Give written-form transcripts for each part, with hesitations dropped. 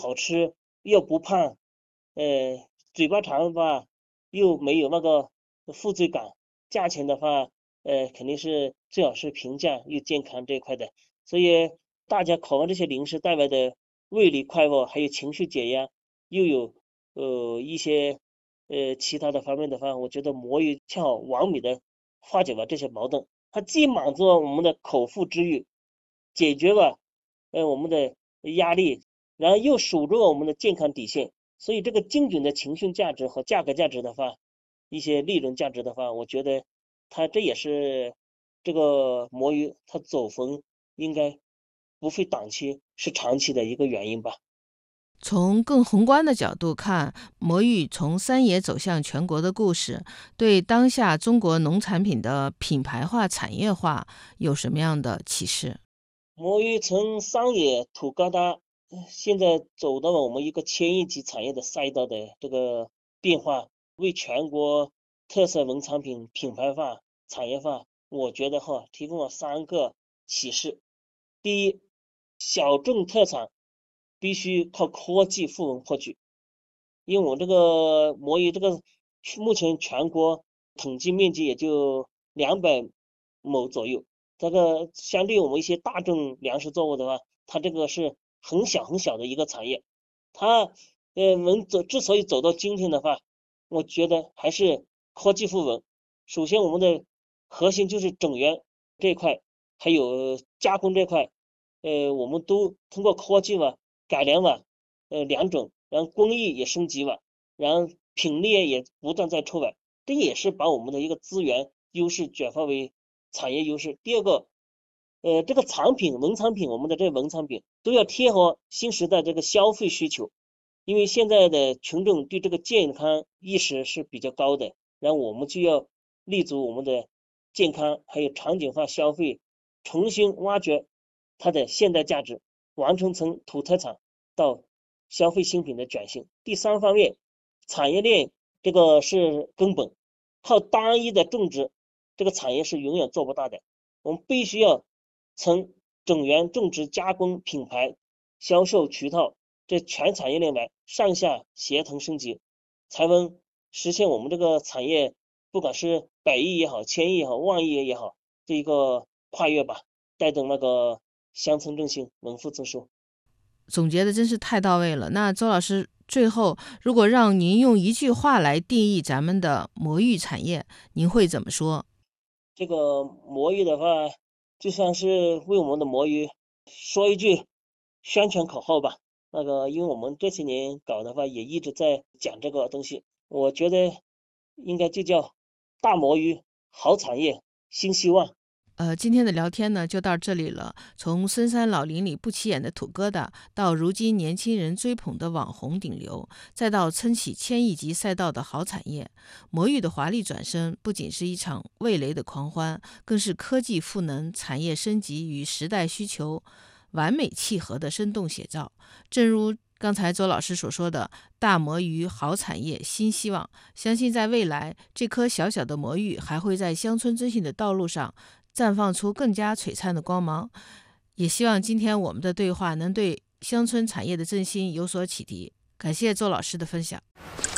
好吃又不胖，嘴巴长吧又没有那个负罪感，价钱的话，肯定是最好是平价又健康这一块的。所以大家考完这些零食带来的胃里快活，还有情绪解压，又有一些其他的方面的话，我觉得魔芋恰好完美的化解了这些矛盾。它既满足了我们的口腹之欲，解决了我们的压力，然后又守住了我们的健康底线。所以这个精准的情绪价值和价格价值的话，一些利润价值的话，我觉得它这也是这个魔芋它走红应该不费短期，是长期的一个原因吧。 从更宏观的角度看，魔芋从三野走向全国的故事，对当下中国农产品的品牌化、产业化有什么样的启示？ 魔芋从商业土疙瘩，现在走到了我们一个千亿级产业的赛道的这个变化，为全国特色农产品品牌化、产业化，我觉得提供了3个启示。第一，小众特产必须靠科技赋能获取，因为我这个魔芋这个目前全国统计面积也就200亩左右，这个相对我们一些大众粮食作物的话，它这个是很小很小的一个产业。它之所以走到今天的话，我觉得还是科技赋能。首先我们的核心就是整源这一块，还有加工这块，我们都通过科技嘛改良了良种，然后工艺也升级了，然后品类也不断在出来，这也是把我们的一个资源优势转化为产业优势。第二个，这个农产品，我们的这个农产品都要贴合新时代这个消费需求，因为现在的群众对这个健康意识是比较高的，然后我们就要立足我们的健康，还有场景化消费，重新挖掘它的现代价值，完成从土特产到消费新品的转型。第三方面，产业链这个是根本，靠单一的种植，这个产业是永远做不大的。我们必须要从整源种植、加工、品牌、销售渠道这全产业链来上下协同升级，才能实现我们这个产业不管是100亿也好、1000亿也好、万亿也好，这一个跨越吧，带动那个乡村振兴、农富增收。 总结的真是太到位了。那周老师，最后如果让您用一句话来定义咱们的魔芋产业，您会怎么说？ 这个魔芋的话，就算是为我们的魔芋说一句宣传口号吧。因为我们这些年搞的话，也一直在讲这个东西，我觉得应该就叫大魔芋，好产业，新希望。 今天的聊天呢就到这里了。从深山老林里不起眼的土疙瘩，到如今年轻人追捧的网红顶流，再到撑起千亿级赛道的好产业，魔芋的华丽转身不仅是一场味蕾的狂欢，更是科技赋能、产业升级与时代需求完美契合的生动写照。正如刚才周老师所说的，大魔芋好产业新希望，相信在未来，这颗小小的魔芋还会在乡村振兴的道路上绽放出更加璀璨的光芒。也希望今天我们的对话能对乡村产业的振兴有所启迪。感谢周老师的分享。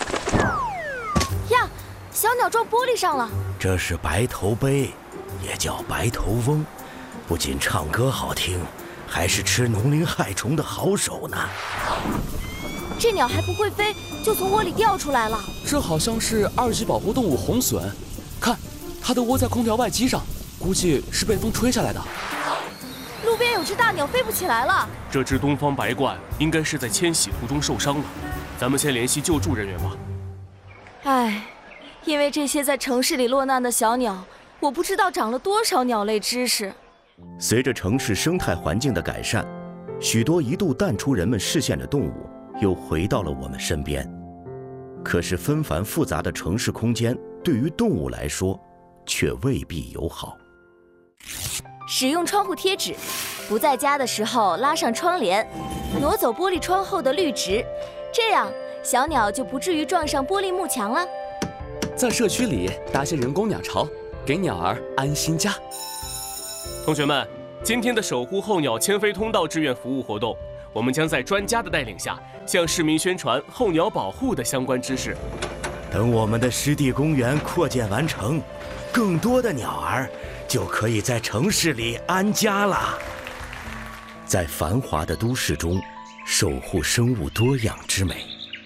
呀，小鸟撞玻璃上了。 这是白头鹎，也叫白头翁，不仅唱歌好听，还是吃农林害虫的好手呢。 这鸟还不会飞，就从窝里掉出来了。 这好像是2级保护动物红隼，看，它都窝在空调外机上，估计是被风吹下来的。 路边有只大鸟飞不起来了。 这只东方白鹳应该是在迁徙途中受伤了，咱们先联系救助人员吧。 唉，因为这些在城市里落难的小鸟，我不知道长了多少鸟类知识。 随着城市生态环境的改善，许多一度淡出人们视线的动物又回到了我们身边。可是纷繁复杂的城市空间对于动物来说却未必友好。 使用窗户贴纸，不在家的时候拉上窗帘，挪走玻璃窗后的绿植，这样小鸟就不至于撞上玻璃幕墙了。 在社区里搭些人工鸟巢，给鸟儿安心家。 同学们，今天的守护候鸟迁飞通道志愿服务活动， 我们将在专家的带领下，向市民宣传候鸟保护的相关知识。 等我们的湿地公园扩建完成，更多的鸟儿就可以在城市里安家了。在繁华的都市中，守护生物多样之美。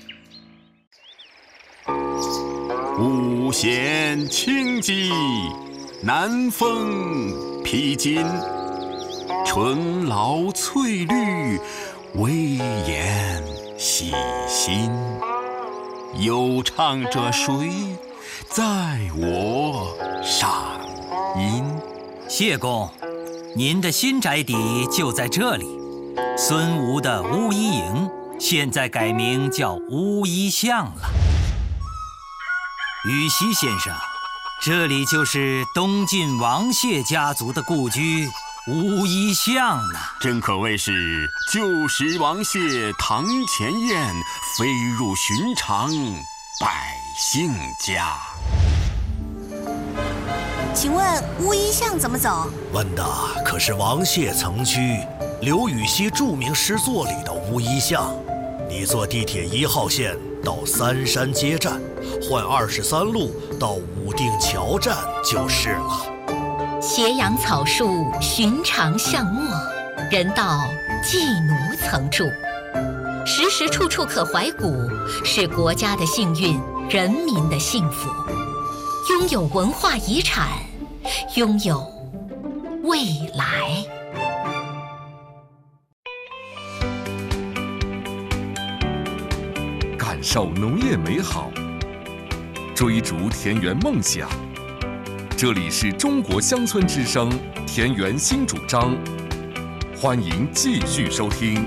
五弦轻击，南风披荆，春老翠绿，威严喜新。有唱者谁？在我上音。 谢公，您的新宅邸就在这里。孙吴的巫医营现在改名叫巫医巷了。羽西先生，这里就是东晋王谢家族的故居巫医巷呢。 真可谓是旧时王谢堂前燕，飞入寻常百姓家。 请问巫医巷怎么走？ 问的可是王谢曾居、刘禹锡著名诗作里的巫医巷。你坐地铁1号线到三山街站，换23路到武定桥站就是了。 斜阳草树，寻常巷陌，人道妓奴曾住，时时处处可怀古，是国家的幸运，人民的幸福。拥有文化遗产，拥有未来。 感受农业美好，追逐田园梦想。这里是中国乡村之声田园新主张，欢迎继续收听。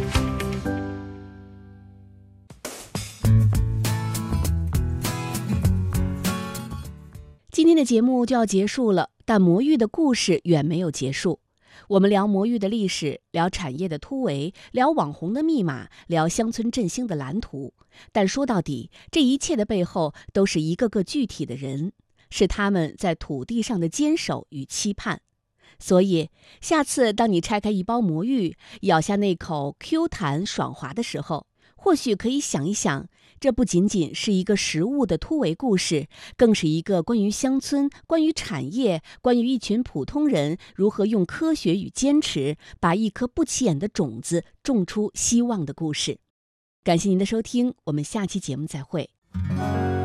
今天的节目就要结束了，但魔芋的故事远没有结束。我们聊魔芋的历史，聊产业的突围，聊网红的密码，聊乡村振兴的蓝图。但说到底，这一切的背后都是一个个具体的人，是他们在土地上的坚守与期盼。所以，下次当你拆开一包魔芋，咬下那口 Q 弹爽滑的时候，或许可以想一想，这不仅仅是一个食物的突围故事，更是一个关于乡村、关于产业、关于一群普通人如何用科学与坚持，把一颗不起眼的种子种出希望的故事。感谢您的收听，我们下期节目再会。